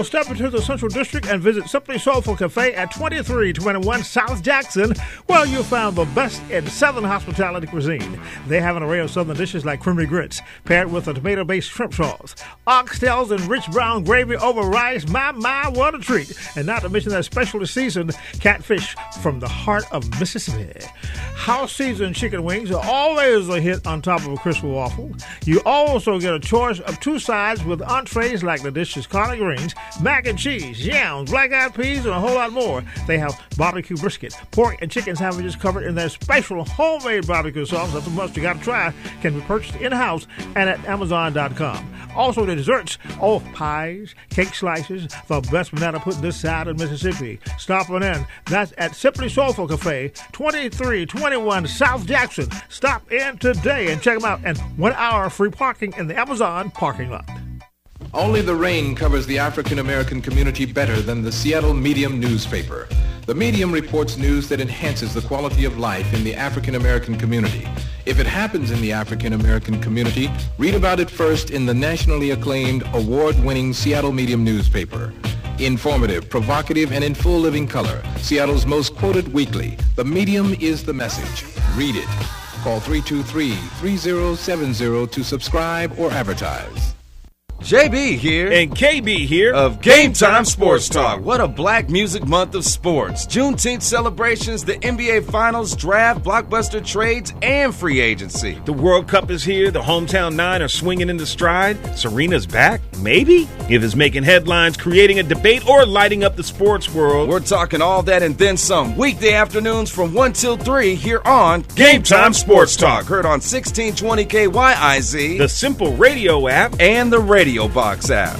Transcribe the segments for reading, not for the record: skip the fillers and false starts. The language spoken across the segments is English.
Step into the Central District and visit Simply Soulful Cafe at 2321 South Jackson, where you'll find the best in Southern hospitality cuisine. They have an array of Southern dishes like creamy grits, paired with a tomato-based shrimp sauce, oxtails and rich brown gravy over rice. My, what a treat. And not to mention that specially seasoned catfish from the heart of Mississippi. House-seasoned chicken wings are always a hit on top of a crisp waffle. You also get a choice of 2 sides with entrees like the dish's collard greens, mac and cheese, yams, black-eyed peas, and a whole lot more. They have barbecue brisket, pork, and chicken sandwiches covered in their special homemade barbecue sauce. That's a must you got to try. Can be purchased in-house and at Amazon.com. Also, the desserts, pies, cake slices, the best banana pudding this side of Mississippi. Stop on in. That's at Simply Soulful Cafe, 2321 South Jackson. Stop in today and check them out. And 1 hour free parking in the Amazon parking lot. Only the rain covers the African-American community better than the Seattle Medium newspaper. The Medium reports news that enhances the quality of life in the African-American community. If it happens in the African-American community, read about it first in the nationally acclaimed, award-winning Seattle Medium newspaper. Informative, provocative, and in full living color, Seattle's most quoted weekly, The Medium is the message. Read it. Call 323-3070 to subscribe or advertise. JB here. And KB here. Of Game Time Sports Talk. What a Black Music Month of sports. Juneteenth celebrations, the NBA Finals, draft, blockbuster trades, and free agency. The World Cup is here. The hometown nine are swinging into stride. Serena's back, maybe? If it's making headlines, creating a debate, or lighting up the sports world. We're talking all that and then some. Weekday afternoons from 1 till 3 here on Game Time Sports Talk. Heard on 1620 KYIZ, the Simple Radio app, and the Radio Box app.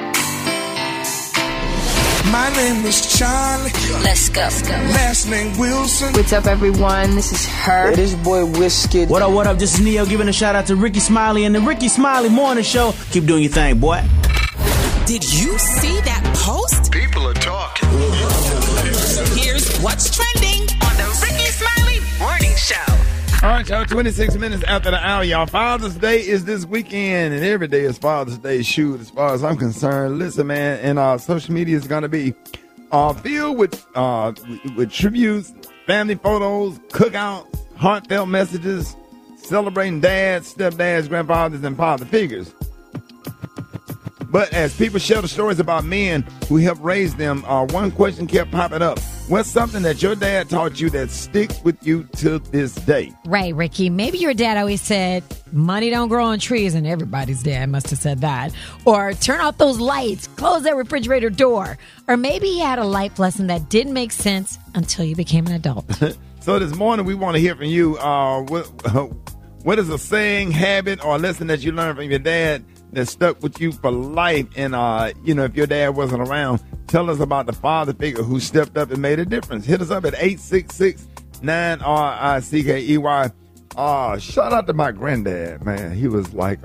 My name is Charlie. Let's go. Last name Wilson. What's up, everyone? This is her. Hey, this your boy Wizkid. What up? This is Neo giving a shout out to Ricky Smiley and the Ricky Smiley Morning Show. Keep doing your thing, boy. Did you see that post? People are talking. Here's what's trending on the Ricky Smiley Morning Show. All right, y'all, 26 minutes after the hour, y'all. Father's Day is this weekend, and every day is Father's Day. Shoot, as far as I'm concerned. Listen, man, and social media is going to be filled with tributes, family photos, cookouts, heartfelt messages, celebrating dads, stepdads, grandfathers, and father figures. But as people share the stories about men who helped raise them, one question kept popping up. What's something that your dad taught you that sticks with you to this day? Right, Ricky. Maybe your dad always said, money don't grow on trees, and everybody's dad must have said that. Or turn off those lights, close that refrigerator door. Or maybe he had a life lesson that didn't make sense until you became an adult. So this morning we want to hear from you. What is a saying, habit, or lesson that you learned from your dad that stuck with you for life? And, if your dad wasn't around, tell us about the father figure who stepped up and made a difference. Hit us up at 866-9RICKEY. Shout out to my granddad, man. He was like,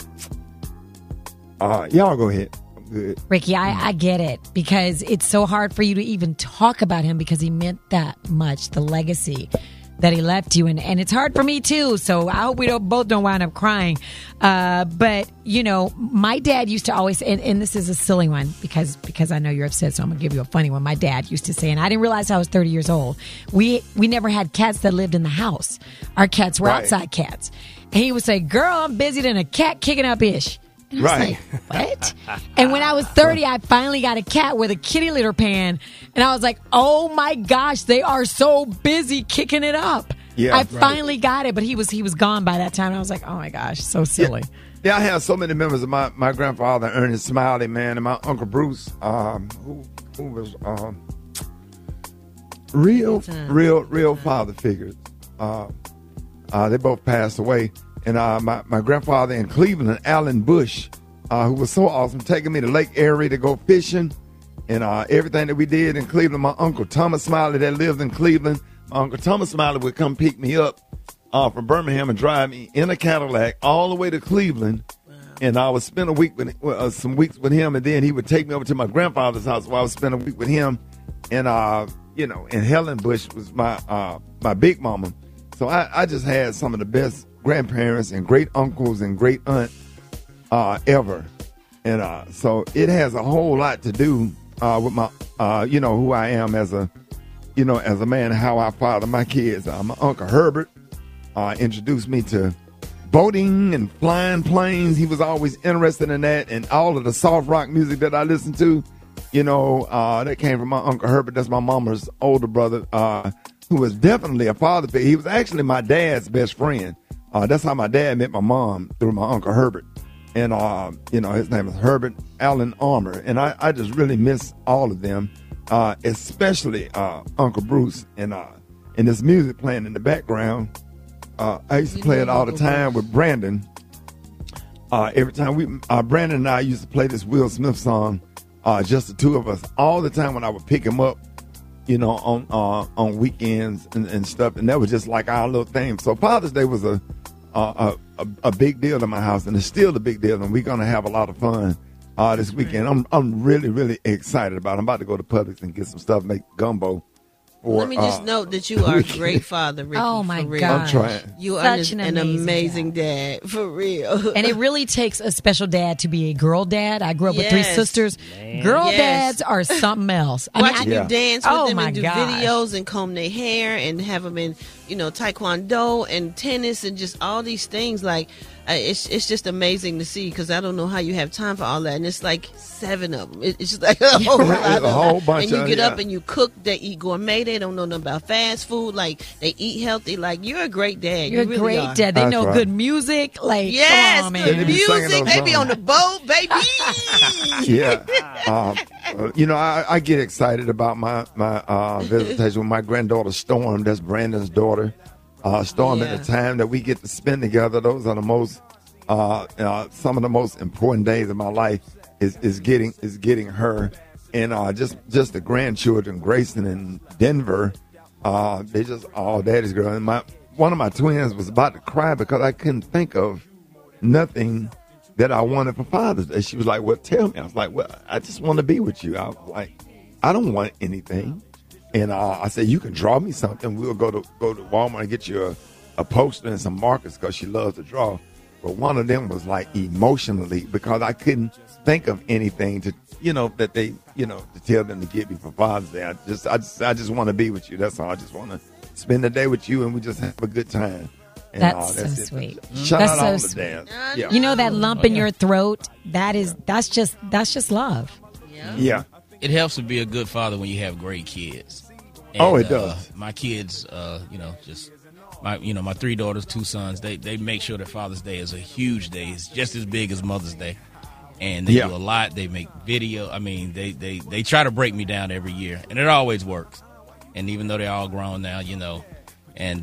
y'all go ahead. I'm good. Ricky, I get it, because it's so hard for you to even talk about him because he meant that much, the legacy that he left you. And it's hard for me too. So I hope we both don't wind up crying. But my dad used to always, and this is a silly one because I know you're upset. So I'm gonna give you a funny one. My dad used to say, and I didn't realize I was 30 years old. We never had cats that lived in the house. Our cats were outside cats. And he would say, girl, I'm busier than a cat kicking up ish. And I was like, what? And when I was 30, I finally got a cat with a kitty litter pan. And I was like, oh my gosh, they are so busy kicking it up. Yeah, I finally got it, but he was gone by that time. And I was like, oh my gosh, so silly. Yeah, I have so many members of my grandfather, Ernest Smiley, man, and my Uncle Bruce, who was real father figures. They both passed away. And my grandfather in Cleveland, Alan Bush, who was so awesome, taking me to Lake Erie to go fishing, and everything that we did in Cleveland. My Uncle Thomas Smiley that lived in Cleveland, my Uncle Thomas Smiley would come pick me up from Birmingham and drive me in a Cadillac all the way to Cleveland. Wow. And I would spend a week some weeks with him, and then he would take me over to my grandfather's house where I would spend a week with him. And, and Helen Bush was my big mama. So I just had some of the best grandparents and great uncles and great aunt ever. And so it has a whole lot to do with my, who I am as a man, how I father my kids. My Uncle Herbert introduced me to boating and flying planes. He was always interested in that, and all of the soft rock music that I listened to, that came from my Uncle Herbert. That's my mama's older brother, who was definitely a father figure. He was actually my dad's best friend. That's how my dad met my mom, through my Uncle Herbert. And, his name is Herbert Allen Armour. And I just really miss all of them, especially Uncle Bruce. And this music playing in the background, I used to play it all the time with Brandon. Every time Brandon and I used to play this Will Smith song, just the two of us, all the time when I would pick him up, on weekends and stuff. And that was just like our little thing. So Father's Day was a big deal in my house, and it's still a big deal, and we're going to have a lot of fun this weekend. I'm really, really excited about it. I'm about to go to Publix and get some stuff, make gumbo. Let me just note that you are a great father, Ricky. Oh, my God. I'm trying. You are Such an amazing dad, for real. And it really takes a special dad to be a girl dad. I grew up with three sisters. Girl dads are something else. Watching you dance with them and do gosh. videos and comb their hair and have them in, taekwondo and tennis and just all these things. Like, it's just amazing to see, because I don't know how you have time for all that. And it's like 7 of them. It's just like a whole lot of them. A whole bunch. And you get up and you cook. They eat gourmet. They don't know nothing about fast food. Like, they eat healthy. Like, you're a great dad. You're you a really great are. dad. They That's know right. good music. Like, Yes, come on, man. good They be singing music. those They be on the boat, baby. Yeah. I get excited about my visitation with my granddaughter Storm. That's Brandon's daughter. Storm, at the time that we get to spend together, those are the most some of the most important days of my life is getting her. And just the grandchildren, Grayson and Denver, they just all daddy's girl. And one of my twins was about to cry because I couldn't think of nothing that I wanted for Father's Day. She was like, "Well, tell me." I was like, "Well, I just want to be with you." I was like, "I don't want anything." And I said, "You can draw me something. We'll go to Walmart and get you a poster and some markers," because she loves to draw. But one of them was like emotionally, because I couldn't think of anything to that they to tell them to get me for Father's Day. I just want to be with you. That's all. I just want to spend the day with you, and we just have a good time. And That's so it. sweet. Shout That's out so all the sweet. dads. Yeah. You know that lump in your throat? That's just love. Yeah. It helps to be a good father when you have great kids. And, it does. My kids, my 3 daughters, 2 sons, they make sure that Father's Day is a huge day. It's just as big as Mother's Day. And they do a lot. They make video. I mean, they try to break me down every year, and it always works. And even though they're all grown now, and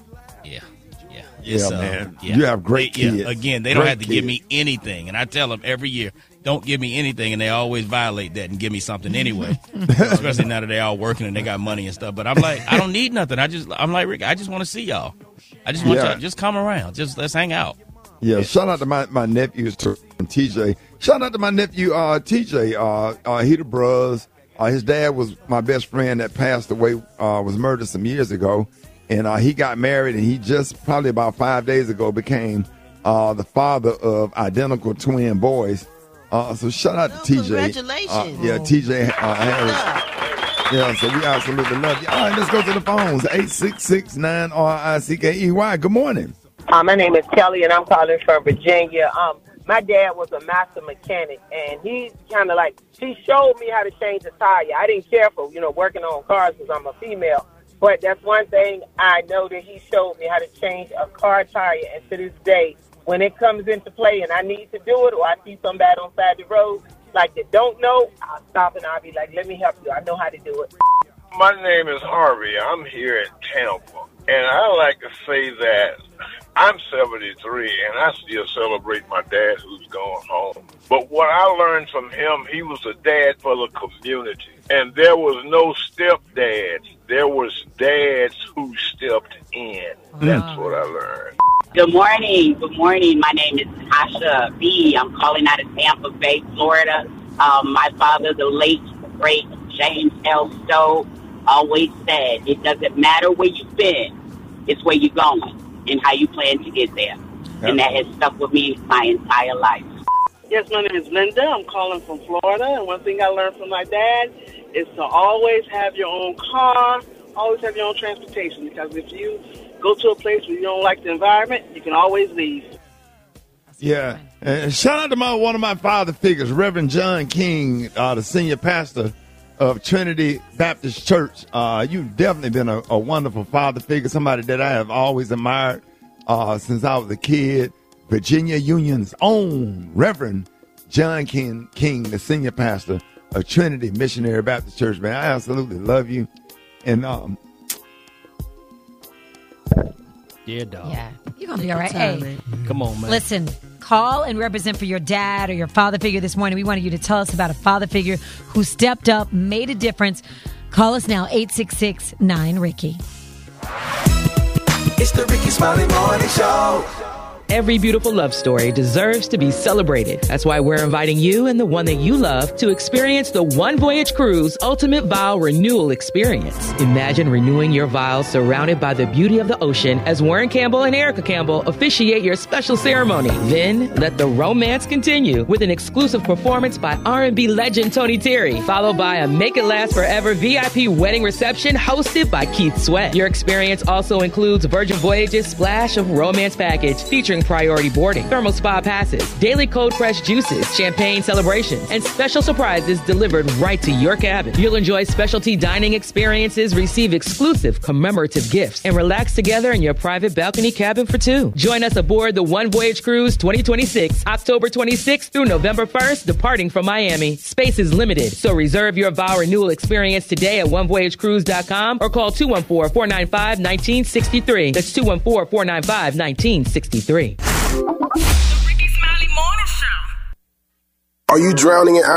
man. You have great kids. Again, they don't have to give me anything, and I tell them every year, don't give me anything, and they always violate that and give me something anyway. Especially now that they're all working and they got money and stuff. But I'm like, I don't need nothing. I'm like, Rick, I just want to see y'all. I just want y'all just come around. Just let's hang out. Yeah, shout out to my nephews and TJ. Shout out to my nephew TJ. He the bros. His dad was my best friend that passed away, was murdered some years ago. And he got married, and he just probably about 5 days ago became the father of identical twin boys. So shout out to TJ. Congratulations. TJ Harris. Yeah, so we absolutely love you. All right, let's go to the phones. 866-9-RICKEY. Good morning. My name is Kelly, and I'm calling from Virginia. My dad was a master mechanic, and he kind of he showed me how to change a tire. I didn't care for, working on cars because I'm a female. But that's one thing I know that he showed me, how to change a car tire. And to this day, when it comes into play and I need to do it, or I see somebody on the side of the road like that don't know, I'll stop and I'll be like, let me help you. I know how to do it. My name is Harvey. I'm here in Tampa. And I like to say that I'm 73 and I still celebrate my dad who's gone home. But what I learned from him, he was a dad for the community. And there was no stepdads. There was dads who stepped in. That's what I learned. Good morning. Good morning. My name is Tasha B. I'm calling out of Tampa Bay, Florida. My father, the late, great James L. Stowe, always said, it doesn't matter where you've been, it's where you're going and how you plan to get there. Yep. And that has stuck with me my entire life. Yes, my name is Linda. I'm calling from Florida, and one thing I learned from my dad is to always have your own car, always have your own transportation, because if you go to a place where you don't like the environment, you can always leave. Yeah. And shout out to one of my father figures, Reverend John King, the senior pastor of Trinity Baptist Church. You've definitely been a wonderful father figure, somebody that I have always admired since I was a kid. Virginia Union's own Reverend John King, the senior pastor of Trinity Missionary Baptist Church. Man, I absolutely love you. And yeah, dog. Yeah, you're going to be all right. Hey, come on, man. Listen, call and represent for your dad or your father figure this morning. We wanted you to tell us about a father figure who stepped up, made a difference. Call us now, 866-9-RICKY. It's the Ricky Smiley Morning Show. Every beautiful love story deserves to be celebrated. That's why we're inviting you and the one that you love to experience the One Voyage Cruise Ultimate Vow Renewal Experience. Imagine renewing your vows surrounded by the beauty of the ocean as Warren Campbell and Erica Campbell officiate your special ceremony. Then let the romance continue with an exclusive performance by R&B legend Tony Terry, followed by a Make It Last Forever VIP wedding reception hosted by Keith Sweat. Your experience also includes Virgin Voyage's Splash of Romance package featuring priority boarding, thermal spa passes, daily cold pressed juices, champagne celebrations, and special surprises delivered right to your cabin. You'll enjoy specialty dining experiences, receive exclusive commemorative gifts, and relax together in your private balcony cabin for two. Join us aboard the One Voyage Cruise 2026, October 26th through November 1st, departing from Miami. Space is limited, so reserve your vow renewal experience today at onevoyagecruise.com or call 214-495-1963. That's 214-495-1963. The Ricky Smiley Morning Show. Are you drowning in